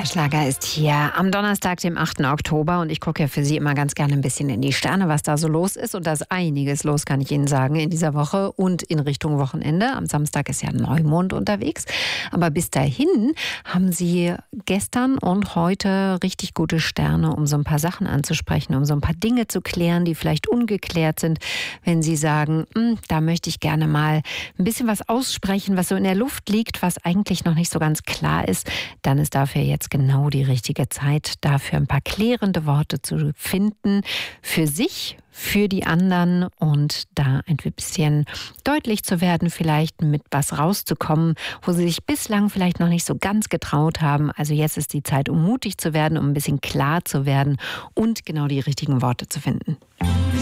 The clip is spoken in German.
Der Schlager ist hier am Donnerstag, dem 8. Oktober. Und ich gucke ja für Sie immer ganz gerne ein bisschen in die Sterne, was da so los ist. Und da ist einiges los, kann ich Ihnen sagen, in dieser Woche und in Richtung Wochenende. Am Samstag ist ja Neumond unterwegs. Aber bis dahin haben Sie gestern und heute richtig gute Sterne, um so ein paar Sachen anzusprechen, um so ein paar Dinge zu klären, die vielleicht ungeklärt sind. Wenn Sie sagen, da möchte ich gerne mal ein bisschen was aussprechen, was so in der Luft liegt, was eigentlich noch nicht so ganz klar ist, dann ist dafür jetzt genau die richtige Zeit, dafür ein paar klärende Worte zu finden, für sich, für die anderen und da ein bisschen deutlich zu werden, vielleicht mit was rauszukommen, wo sie sich bislang vielleicht noch nicht so ganz getraut haben. Also jetzt ist die Zeit, um mutig zu werden, um ein bisschen klar zu werden und genau die richtigen Worte zu finden.